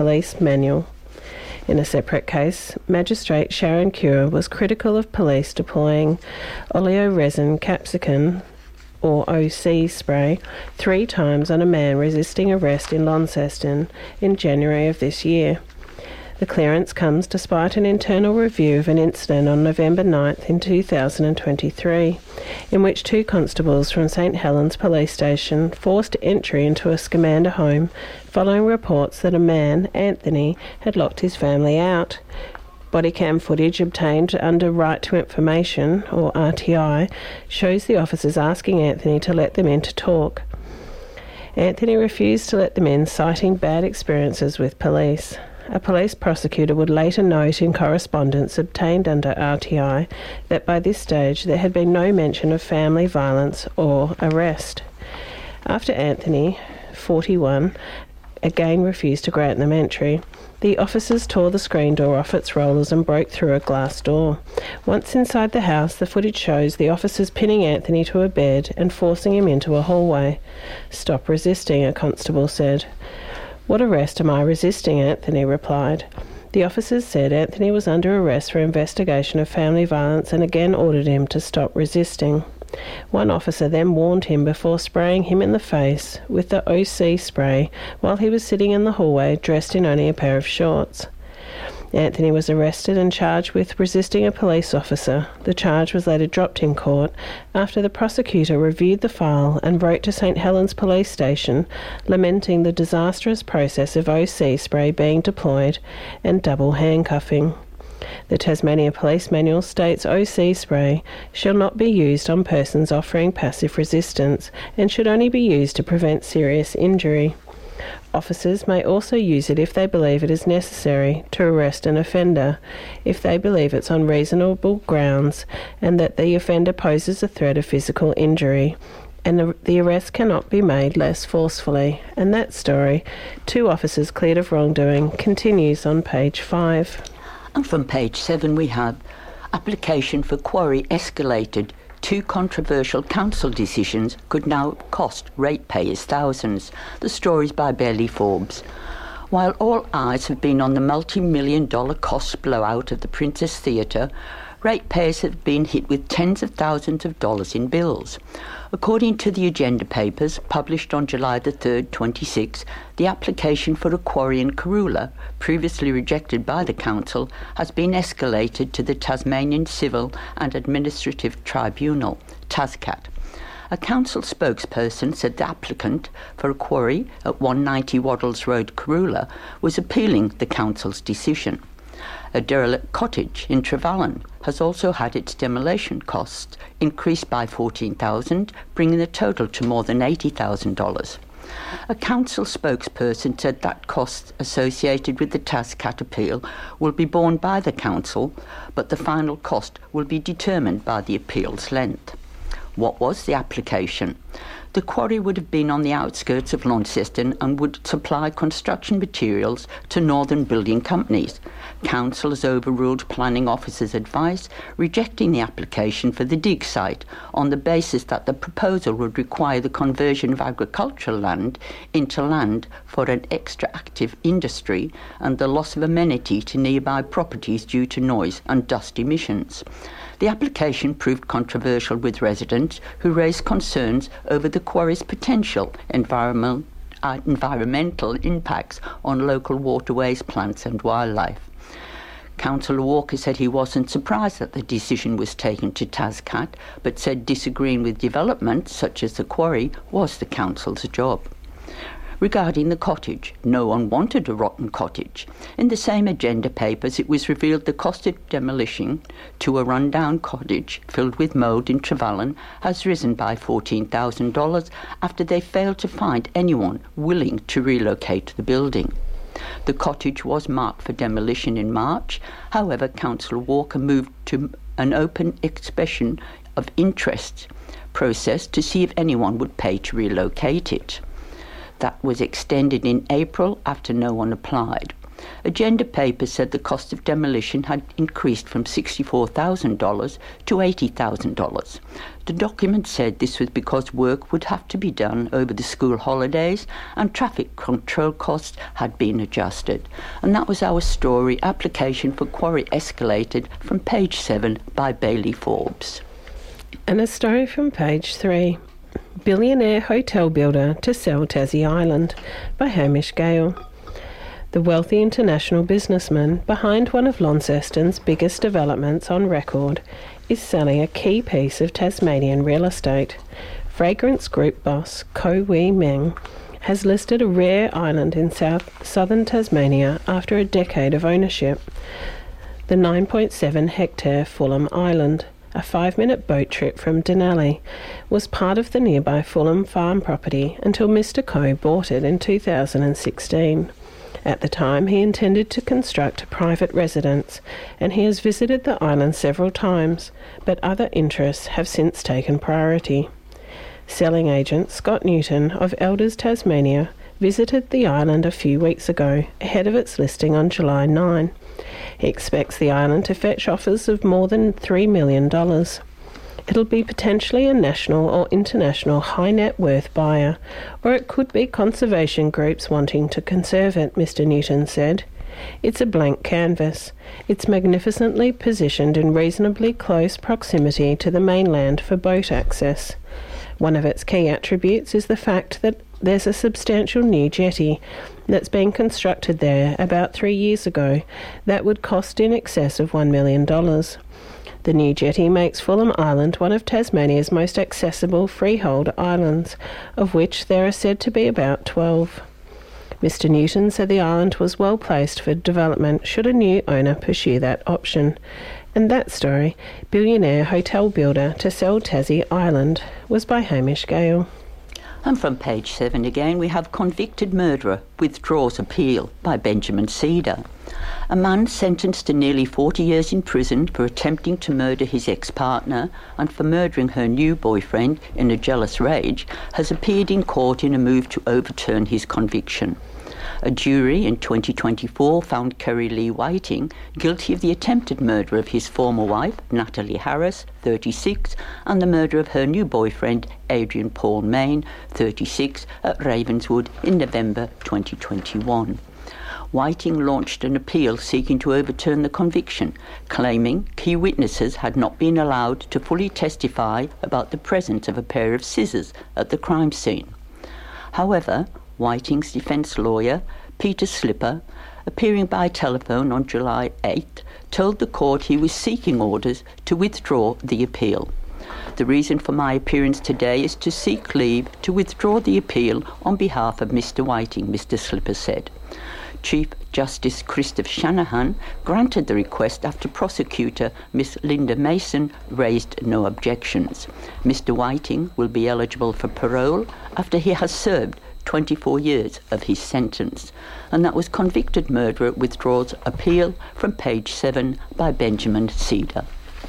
police manual. In a separate case, Magistrate Sharon Cure was critical of police deploying oleoresin capsicum or OC spray 3 times on a man resisting arrest in Launceston in January of this year. The clearance comes despite an internal review of an incident on November 9th in 2023, in which 2 constables from St Helens Police Station forced entry into a Scamander home following reports that a man, Anthony, had locked his family out. Bodycam footage obtained under Right to Information, or RTI, shows the officers asking Anthony to let them in to talk. Anthony refused to let them in, citing bad experiences with police. A police prosecutor would later note in correspondence obtained under RTI that by this stage there had been no mention of family violence or arrest. After Anthony, 41, again refused to grant them entry, the officers tore the screen door off its rollers and broke through a glass door. Once inside the house, the footage shows the officers pinning Anthony to a bed and forcing him into a hallway. "Stop resisting," a constable said. "What arrest am I resisting?" Anthony replied. The officers said Anthony was under arrest for investigation of family violence and again ordered him to stop resisting. One officer then warned him before spraying him in the face with the OC spray while he was sitting in the hallway dressed in only a pair of shorts. Anthony was arrested and charged with resisting a police officer. The charge was later dropped in court after the prosecutor reviewed the file and wrote to St Helens Police Station lamenting the disastrous process of OC spray being deployed and double handcuffing. The Tasmania Police Manual states OC spray shall not be used on persons offering passive resistance and should only be used to prevent serious injury. Officers may also use it if they believe it is necessary to arrest an offender, if they believe it's on reasonable grounds and that the offender poses a threat of physical injury, and the arrest cannot be made less forcefully. And that story, 2 officers cleared of wrongdoing, continues on page 5. And from page 7 we have application for quarry escalated. 2 controversial council decisions could now cost ratepayers thousands. The story's by Bailey Forbes. While all eyes have been on the multi-million-dollar cost blowout of the Princess Theatre, ratepayers have been hit with tens of thousands of dollars in bills. According to the agenda papers published on July the 3rd, 26, the application for a quarry in Corula, previously rejected by the council, has been escalated to the Tasmanian Civil and Administrative Tribunal, TASCAT. A council spokesperson said the applicant for a quarry at 190 Waddles Road, Corula, was appealing the council's decision. A derelict cottage in Trevallyn has also had its demolition costs increased by $14,000, bringing the total to more than $80,000. A council spokesperson said that costs associated with the TASCAT appeal will be borne by the council, but the final cost will be determined by the appeal's length. What was the application? The quarry would have been on the outskirts of Launceston and would supply construction materials to northern building companies. Council has overruled planning officer's advice, rejecting the application for the dig site on the basis that the proposal would require the conversion of agricultural land into land for an extractive industry and the loss of amenity to nearby properties due to noise and dust emissions. The application proved controversial with residents who raised concerns over the quarry's potential environmental impacts on local waterways, plants and wildlife. Councillor Walker said he wasn't surprised that the decision was taken to TASCAT, but said disagreeing with developments such as the quarry was the council's job. Regarding the cottage, no one wanted a rotten cottage. In the same agenda papers, it was revealed the cost of demolition to a rundown cottage filled with mould in Trevallyn has risen by $14,000 after they failed to find anyone willing to relocate the building. The cottage was marked for demolition in March. However, Councillor Walker moved to an open expression of interest process to see if anyone would pay to relocate it. That was extended in April after no one applied. Agenda papers said the cost of demolition had increased from $64,000 to $80,000. The document said this was because work would have to be done over the school holidays and traffic control costs had been adjusted. And that was our story, Application for Quarry Escalated, from page 7 by Bailey Forbes. And a story from page 3. Billionaire hotel builder to sell Tassie Island by Hamish Gale. The wealthy international businessman behind one of Launceston's biggest developments on record is selling a key piece of Tasmanian real estate. Fragrance Group boss Ko Wee Meng has listed a rare island in southern Tasmania after a decade of ownership. The 9.7 hectare Fulham Island, a 5-minute boat trip from Denali, was part of the nearby Fulham farm property until Mr. Ko bought it in 2016. At the time, he intended to construct a private residence, and he has visited the island several times, but other interests have since taken priority. Selling agent Scott Newton of Elders Tasmania visited the island a few weeks ago, ahead of its listing on July 9. He expects the island to fetch offers of more than $3 million. It'll be potentially a national or international high net worth buyer, or it could be conservation groups wanting to conserve it, Mr. Newton said. It's a blank canvas. It's magnificently positioned in reasonably close proximity to the mainland for boat access. One of its key attributes is the fact that there's a substantial new jetty that's been constructed there about 3 years ago that would cost in excess of $1 million. The new jetty makes Fulham Island one of Tasmania's most accessible freehold islands, of which there are said to be about 12. Mr. Newton said the island was well placed for development should a new owner pursue that option. And that story, Billionaire hotel builder to sell Tassie Island, was by Hamish Gale. And from page 7 again, we have Convicted Murderer Withdraws Appeal by Benjamin Cedar. A man sentenced to nearly 40 years in prison for attempting to murder his ex-partner and for murdering her new boyfriend in a jealous rage has appeared in court in a move to overturn his conviction. A jury in 2024 found Kerry Lee Whiting guilty of the attempted murder of his former wife, Natalie Harris, 36, and the murder of her new boyfriend, Adrian Paul Main, 36, at Ravenswood in November 2021. Whiting launched an appeal seeking to overturn the conviction, claiming key witnesses had not been allowed to fully testify about the presence of a pair of scissors at the crime scene. However, Whiting's defence lawyer, Peter Slipper, appearing by telephone on July 8, told the court he was seeking orders to withdraw the appeal. The reason for my appearance today is to seek leave to withdraw the appeal on behalf of Mr. Whiting, Mr. Slipper said. Chief Justice Christopher Shanahan granted the request after prosecutor Miss Linda Mason raised no objections. Mr. Whiting will be eligible for parole after he has served 24 years of his sentence. And that was Convicted Murderer Withdraws Appeal from page 7 by Benjamin Cedar.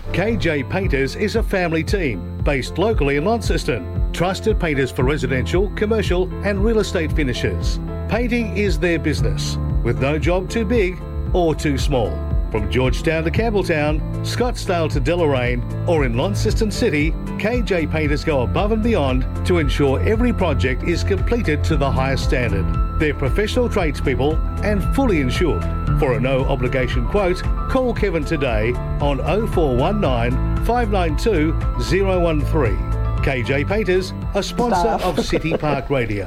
KJ Painters is a family team based locally in Launceston. Trusted painters for residential, commercial and real estate finishes. Painting is their business, with no job too big or too small. From Georgetown to Campbelltown, Scottsdale to Deloraine, or in Launceston City, KJ Painters go above and beyond to ensure every project is completed to the highest standard. They're professional tradespeople and fully insured. For a no-obligation quote, call Kevin today on 0419 592 013. KJ Painters, a sponsor of City Park Radio.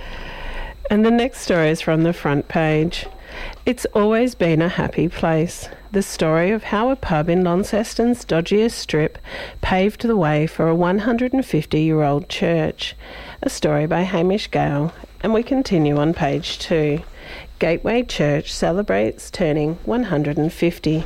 And the next story is from the front page. It's always been a happy place. The story of how a pub in Launceston's dodgiest strip paved the way for a 150-year-old church. A story by Hamish Gale. And we continue on page 2. Gateway Church celebrates turning 150.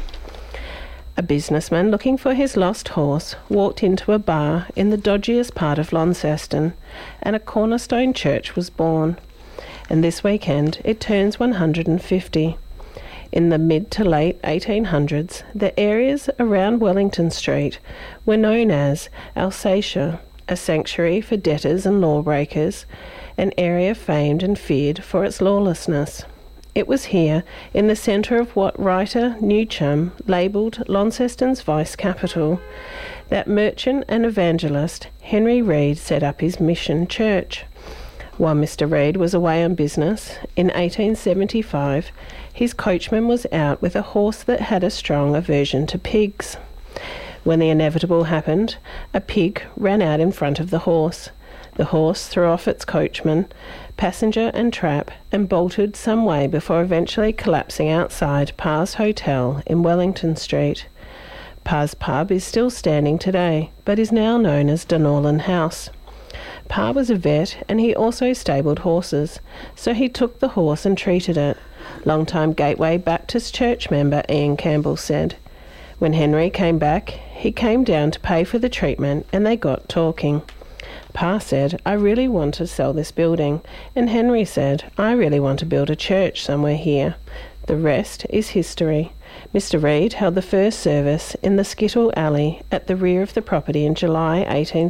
A businessman looking for his lost horse walked into a bar in the dodgiest part of Launceston, and a cornerstone church was born. And this weekend it turns 150. In the mid to late 1800s, the areas around Wellington Street were known as Alsatia, a sanctuary for debtors and lawbreakers, an area famed and feared for its lawlessness. It was here, in the centre of what writer Newcham labelled Launceston's vice capital, that merchant and evangelist Henry Reed set up his mission church. While Mr. Reed was away on business, in 1875, his coachman was out with a horse that had a strong aversion to pigs. When the inevitable happened, a pig ran out in front of the horse. The horse threw off its coachman, passenger and trap, and bolted some way before eventually collapsing outside Parr's Hotel in Wellington Street. Parr's pub is still standing today, but is now known as Dunorlan House. Parr was a vet, and he also stabled horses, so he took the horse and treated it, long-time Gateway Baptist Church member Ian Campbell said. When Henry came back, he came down to pay for the treatment, and they got talking. Parr said, "I really want to sell this building," and Henry said, "I really want to build a church somewhere here." The rest is history. Mr. Reed held the first service in the Skittle Alley at the rear of the property in July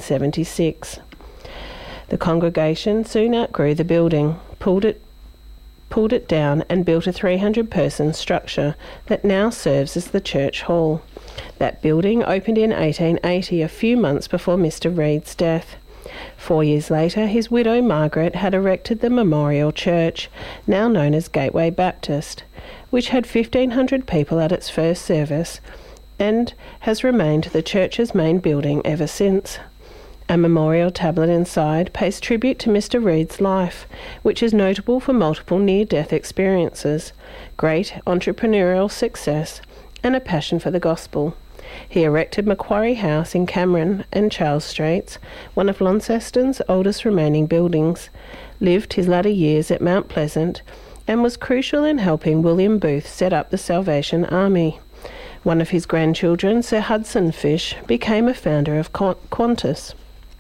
1876. The congregation soon outgrew the building, pulled it down and built a 300-person structure that now serves as the church hall. That building opened in 1880, a few months before Mr. Reed's death. 4 years later, his widow Margaret had erected the Memorial Church, now known as Gateway Baptist, which had 1,500 people at its first service and has remained the church's main building ever since. A memorial tablet inside pays tribute to Mr. Reed's life, which is notable for multiple near-death experiences, great entrepreneurial success, and a passion for the gospel. He erected Macquarie House in Cameron and Charles Streets, one of Launceston's oldest remaining buildings, lived his latter years at Mount Pleasant, and was crucial in helping William Booth set up the Salvation Army. One of his grandchildren, Sir Hudson Fysh, became a founder of Qantas.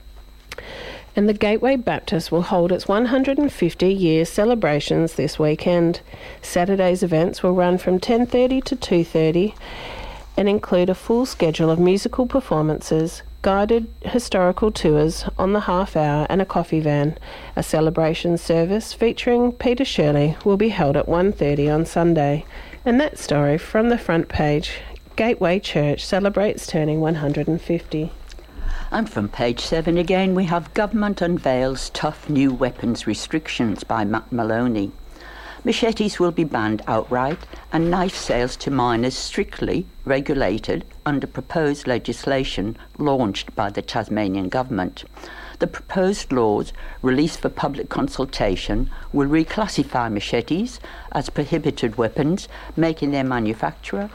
And the Gateway Baptist will hold its 150-year celebrations this weekend. Saturday's events will run from 10:30 to 2:30 and include a full schedule of musical performances, guided historical tours on the half hour and a coffee van. A celebration service featuring Peter Shirley will be held at 1:30 on Sunday. And that story from the front page, Gateway Church celebrates turning 150. And from page 7 again, we have Government Unveils Tough New Weapons Restrictions by Matt Maloney. Machetes will be banned outright and knife sales to minors strictly regulated under proposed legislation launched by the Tasmanian Government. The proposed laws, released for public consultation, will reclassify machetes as prohibited weapons, making their manufacture,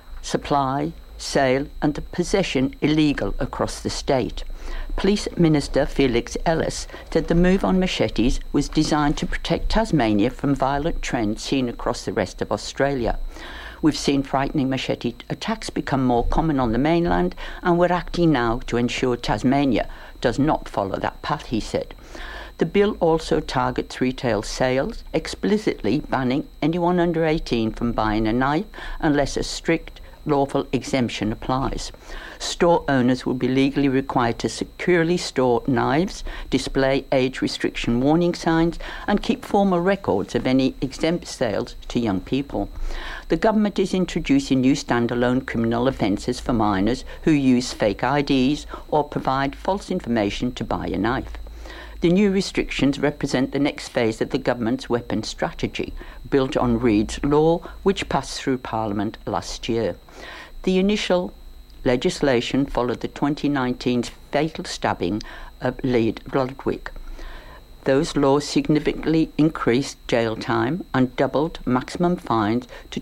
supply, sale and the possession illegal across the state. Police Minister Felix Ellis said the move on machetes was designed to protect Tasmania from violent trends seen across the rest of Australia. We've seen frightening machete attacks become more common on the mainland, and we're acting now to ensure Tasmania does not follow that path, he said. The bill also targets retail sales, explicitly banning anyone under 18 from buying a knife unless a strict lawful exemption applies. Store owners will be legally required to securely store knives, display age restriction warning signs, and keep formal records of any exempt sales to young people. The government is introducing new standalone criminal offences for minors who use fake IDs or provide false information to buy a knife. The new restrictions represent the next phase of the government's weapons strategy, built on Reed's law, which passed through Parliament last year. The initial legislation followed the 2019 fatal stabbing of Leigh Bloodwick. Those laws significantly increased jail time and doubled maximum fines to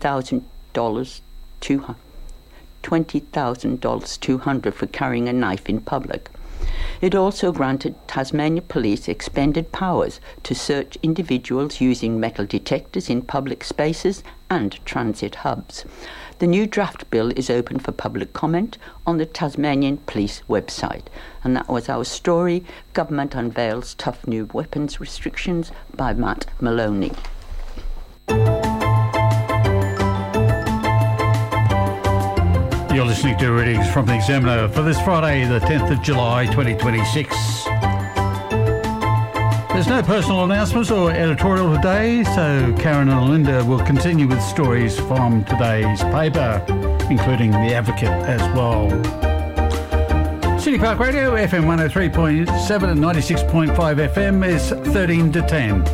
$20,000 $200 for carrying a knife in public. It also granted Tasmania Police expanded powers to search individuals using metal detectors in public spaces and transit hubs. The new draft bill is open for public comment on the Tasmanian Police website. And that was our story, Government Unveils Tough New Weapons Restrictions by Matt Maloney. You're listening to readings from the Examiner for this Friday, the 10th of July, 2026. There's no personal announcements or editorial today, so Karen and Linda will continue with stories from today's paper, including The Advocate as well. City Park Radio, FM 103.7 and 96.5 FM is 13 to 10.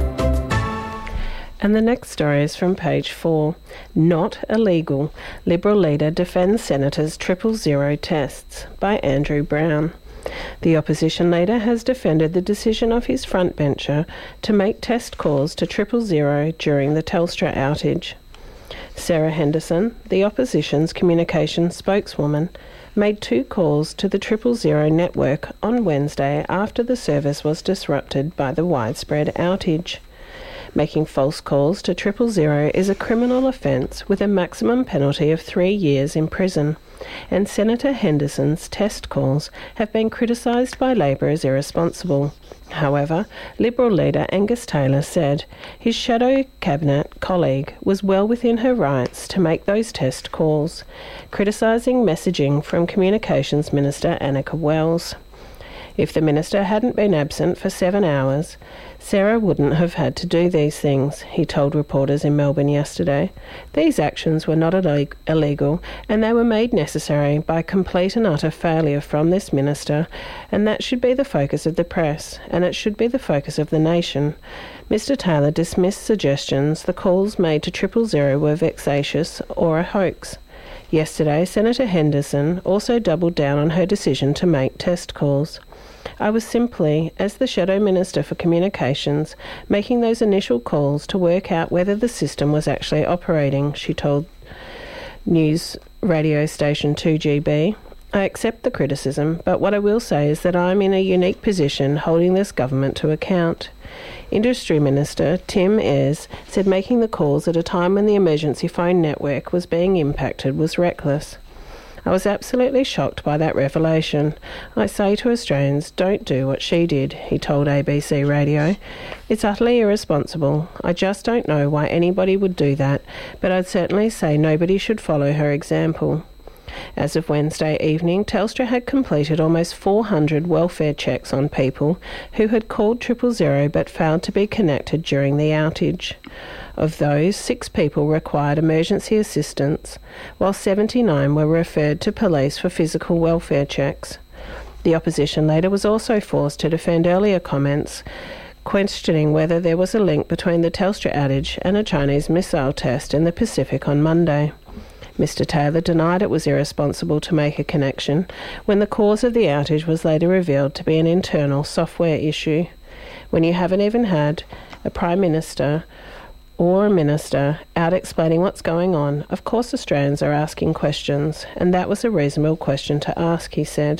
And the next story is from page 4. Not illegal. Liberal leader defends Senators 000 tests, by Andrew Brown. The opposition leader has defended the decision of his frontbencher to make test calls to 000 during the Telstra outage. Sarah Henderson, the opposition's communications spokeswoman, made 2 calls to the 000 network on Wednesday after the service was disrupted by the widespread outage. Making false calls to 000 is a criminal offence with a maximum penalty of 3 years in prison, and Senator Henderson's test calls have been criticised by Labor as irresponsible. However, Liberal leader Angus Taylor said his shadow cabinet colleague was well within her rights to make those test calls, criticising messaging from Communications Minister Annika Wells. If the minister hadn't been absent for 7 hours, Sarah wouldn't have had to do these things, he told reporters in Melbourne yesterday. These actions were not illegal, and they were made necessary by complete and utter failure from this minister, and that should be the focus of the press, and it should be the focus of the nation. Mr Taylor dismissed suggestions the calls made to 000 were vexatious or a hoax. Yesterday, Senator Henderson also doubled down on her decision to make test calls. I was simply, as the Shadow Minister for Communications, making those initial calls to work out whether the system was actually operating, she told news radio station 2GB. I accept the criticism, but what I will say is that I'm in a unique position holding this government to account. Industry Minister Tim Ayres said making the calls at a time when the emergency phone network was being impacted was reckless. I was absolutely shocked by that revelation. I say to Australians, don't do what she did, he told ABC Radio. It's utterly irresponsible. I just don't know why anybody would do that, but I'd certainly say nobody should follow her example. As of Wednesday evening, Telstra had completed almost 400 welfare checks on people who had called 000 but failed to be connected during the outage. Of those, 6 people required emergency assistance, while 79 were referred to police for physical welfare checks. The opposition leader was also forced to defend earlier comments questioning whether there was a link between the Telstra outage and a Chinese missile test in the Pacific on Monday. Mr Taylor denied it was irresponsible to make a connection when the cause of the outage was later revealed to be an internal software issue. When you haven't even had a Prime Minister or a Minister out explaining what's going on, of course Australians are asking questions, and that was a reasonable question to ask, he said.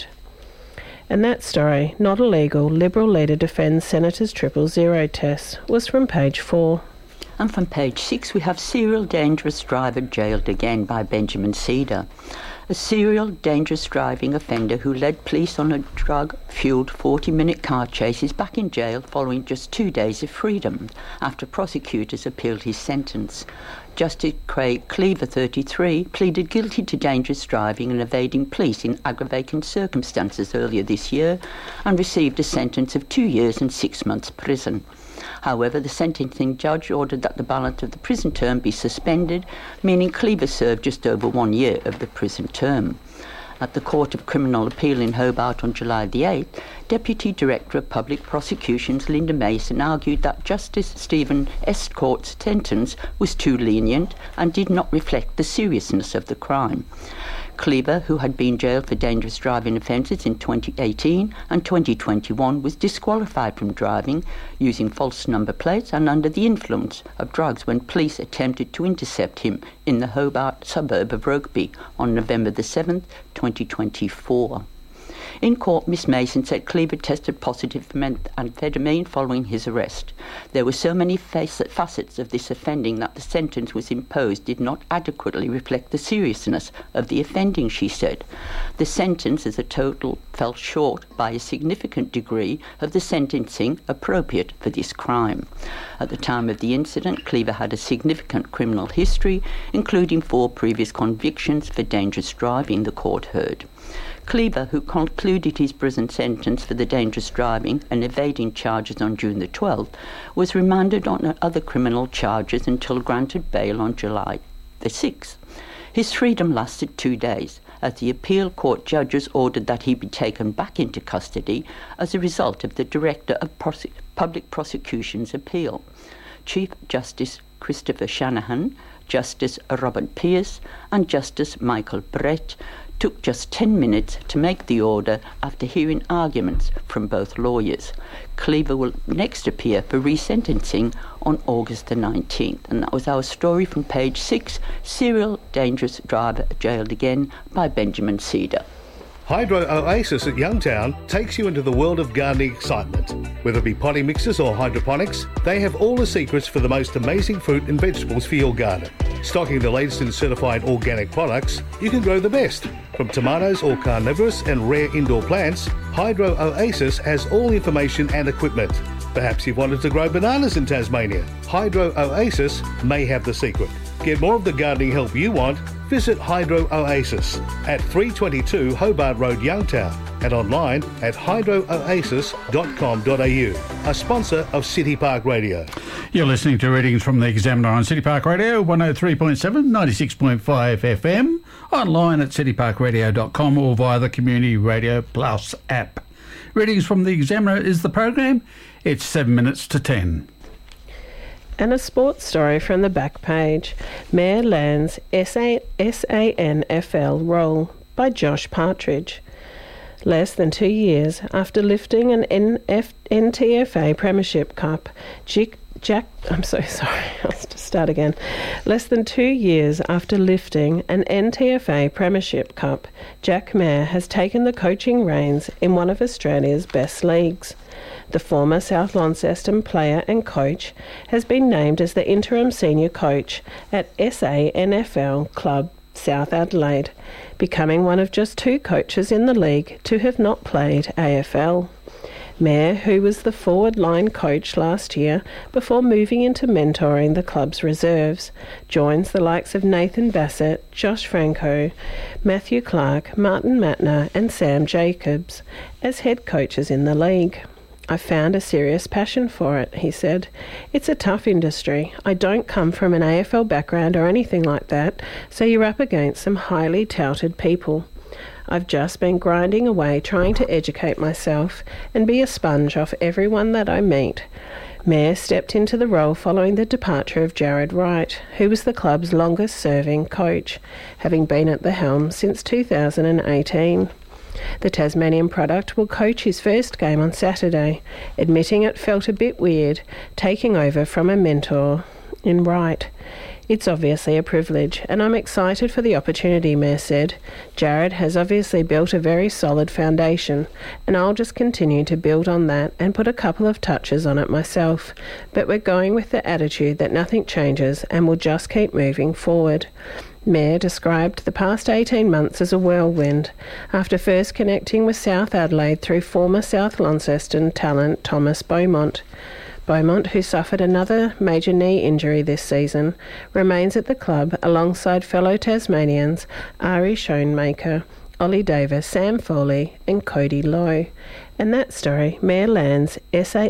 And that story, Not Illegal, Liberal leader defends Senators 000 tests, was from page 4. And from page 6 we have Serial Dangerous Driver Jailed Again by Benjamin Cedar. A serial dangerous driving offender who led police on a drug-fuelled 40-minute car chase is back in jail following just 2 days of freedom after prosecutors appealed his sentence. Justice Craig Cleaver, 33, pleaded guilty to dangerous driving and evading police in aggravating circumstances earlier this year and received a sentence of 2 years and 6 months prison. However, the sentencing judge ordered that the balance of the prison term be suspended, meaning Cleaver served just over 1 year of the prison term. At the Court of Criminal Appeal in Hobart on July the 8th, Deputy Director of Public Prosecutions Linda Mason argued that Justice Stephen Estcourt's sentence was too lenient and did not reflect the seriousness of the crime. Cleaver, who had been jailed for dangerous driving offences in 2018 and 2021, was disqualified from driving using false number plates and under the influence of drugs when police attempted to intercept him in the Hobart suburb of Rugby on November the 7th, 2024. In court, Miss Mason said Cleaver tested positive for amphetamine following his arrest. There were so many facets of this offending that the sentence was imposed did not adequately reflect the seriousness of the offending, she said. The sentence as a total fell short by a significant degree of the sentencing appropriate for this crime. At the time of the incident, Cleaver had a significant criminal history, including 4 previous convictions for dangerous driving, the court heard. Cleaver, who concluded his prison sentence for the dangerous driving and evading charges on June the 12th, was remanded on other criminal charges until granted bail on July the 6th. His freedom lasted 2 days, as the appeal court judges ordered that he be taken back into custody as a result of the Director of Public Prosecution's appeal. Chief Justice Christopher Shanahan, Justice Robert Pierce and Justice Michael Brett took just 10 minutes to make the order after hearing arguments from both lawyers. Cleaver will next appear for resentencing on August the 19th. And that was our story from page 6, Serial Dangerous Driver Jailed Again, by Benjamin Cedar. Hydro Oasis at Youngtown takes you into the world of gardening excitement. Whether it be potting mixes or hydroponics, they have all the secrets for the most amazing fruit and vegetables for your garden. Stocking the latest in certified organic products, you can grow the best. From tomatoes or carnivorous and rare indoor plants, Hydro Oasis has all the information and equipment. Perhaps you've wanted to grow bananas in Tasmania. Hydro Oasis may have the secret. Get more of the gardening help you want. Visit Hydro Oasis at 322 Hobart Road, Youngtown, and online at hydrooasis.com.au, a sponsor of City Park Radio. You're listening to readings from the Examiner on City Park Radio, 103.7, 96.5 FM, online at cityparkradio.com or via the Community Radio Plus app. Readings from the Examiner is the program. It's 7 minutes to 10. And a sports story from the back page. Mayor lands SANFL role by Josh Partridge. Less than 2 years after lifting an NTFA Premiership Cup, Less than 2 years after lifting an NTFA Premiership Cup, Jack Mayer has taken the coaching reins in one of Australia's best leagues. The former South Launceston player and coach has been named as the interim senior coach at SANFL club South Adelaide, becoming one of just 2 coaches in the league to have not played AFL. Mayer, who was the forward line coach last year before moving into mentoring the club's reserves, joins the likes of Nathan Bassett, Josh Franco, Matthew Clark, Martin Matner and Sam Jacobs as head coaches in the league. I found a serious passion for it, he said. It's a tough industry. I don't come from an AFL background or anything like that, so you're up against some highly touted people. I've just been grinding away trying to educate myself and be a sponge off everyone that I meet. Mayer stepped into the role following the departure of Jared Wright, who was the club's longest-serving coach, having been at the helm since 2018. The Tasmanian product will coach his first game on Saturday, admitting it felt a bit weird, taking over from a mentor in Wright. It's obviously a privilege, and I'm excited for the opportunity, Mayer said. Jared has obviously built a very solid foundation, and I'll just continue to build on that and put a couple of touches on it myself. But we're going with the attitude that nothing changes and we'll just keep moving forward. Mayer described the past 18 months as a whirlwind, after first connecting with South Adelaide through former South Launceston talent Thomas Beaumont. Beaumont, who suffered another major knee injury this season, remains at the club alongside fellow Tasmanians Ari Schoenmaker, Ollie Davis, Sam Foley and Cody Lowe. And that story, Mayer lands SAN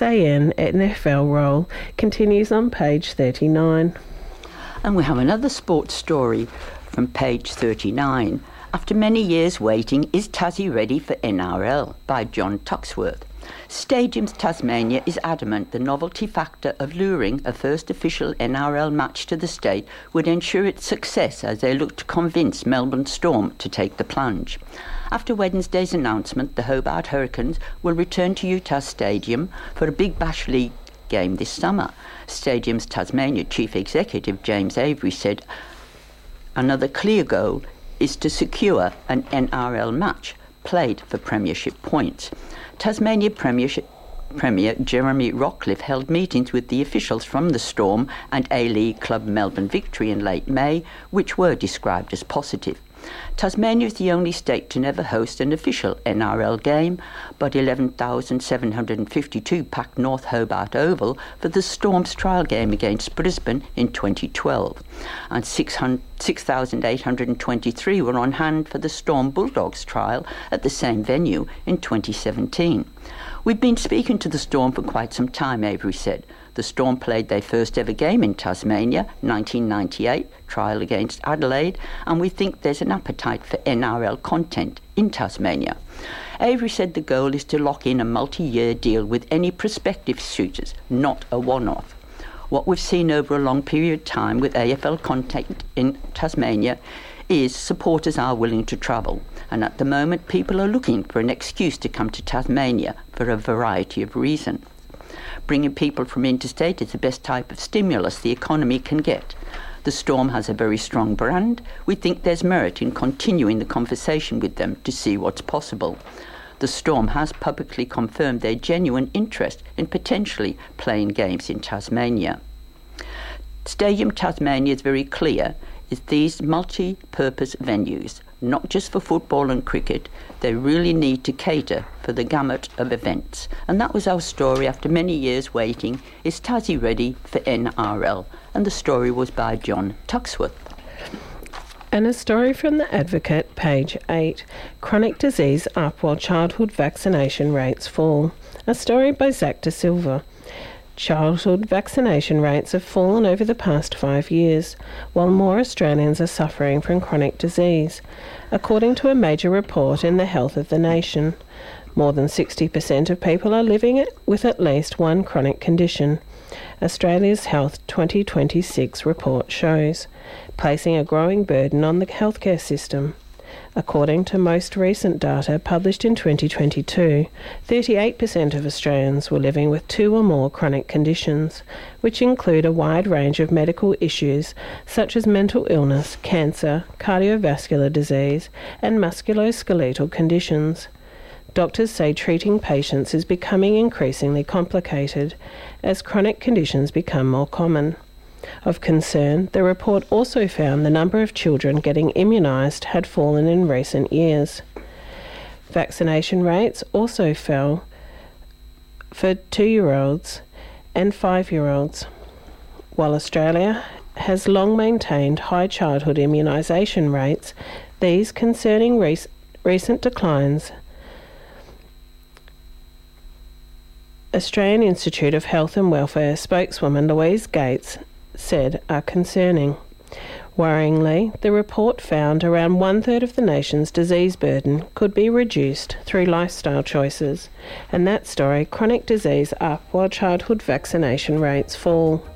NFL role, continues on page 39. And we have another sports story from page 39. After many years waiting, is Tassie ready for NRL? By John Tuxworth. Stadiums Tasmania is adamant the novelty factor of luring a first official NRL match to the state would ensure its success as they look to convince Melbourne Storm to take the plunge. After Wednesday's announcement, the Hobart Hurricanes will return to Utah Stadium for a Big Bash League game this summer. Stadiums Tasmania Chief Executive James Avery said another clear goal is to secure an NRL match played for premiership points. Tasmania Premier Jeremy Rockcliffe held meetings with the officials from the Storm and A-League club Melbourne Victory in late May, which were described as positive. Tasmania is the only state to never host an official NRL game, but 11,752 packed North Hobart Oval for the Storm's trial game against Brisbane in 2012, and 6,823 were on hand for the Storm Bulldogs trial at the same venue in 2017. We've been speaking to the Storm for quite some time, Avery said. The Storm played their first ever game in Tasmania, 1998, trial against Adelaide, and we think there's an appetite for NRL content in Tasmania. Avery said the goal is to lock in a multi-year deal with any prospective suitors, not a one-off. What we've seen over a long period of time with AFL content in Tasmania is supporters are willing to travel, and at the moment people are looking for an excuse to come to Tasmania for a variety of reasons. Bringing people from interstate is the best type of stimulus the economy can get. The Storm has a very strong brand. We think there's merit in continuing the conversation with them to see what's possible. The Storm has publicly confirmed their genuine interest in potentially playing games in Tasmania. Stadium Tasmania is very clear. Is these multi-purpose venues, not just for football and cricket, they really need to cater for the gamut of events. And that was our story after many years waiting. Is Tassie ready for NRL? And the story was by John Tuxworth. And a story from The Advocate, page 8. Chronic disease up while childhood vaccination rates fall. A story by Zach De Silva. Childhood vaccination rates have fallen over the past 5 years, while more Australians are suffering from chronic disease, according to a major report in the Health of the Nation. More than 60% of people are living with at least one chronic condition. Australia's Health 2026 report shows, placing a growing burden on the healthcare system. According to most recent data published in 2022, 38% of Australians were living with 2 or more chronic conditions, which include a wide range of medical issues such as mental illness, cancer, cardiovascular disease, and musculoskeletal conditions. Doctors say treating patients is becoming increasingly complicated as chronic conditions become more common. Of concern, the report also found the number of children getting immunised had fallen in recent years. Vaccination rates also fell for 2-year-olds and 5-year-olds. While Australia has long maintained high childhood immunisation rates, these concerning recent declines. Australian Institute of Health and Welfare spokeswoman Louise Gates said are concerning. Worryingly, the report found around 1/3 of the nation's disease burden could be reduced through lifestyle choices, and that story, chronic disease up while childhood vaccination rates fall.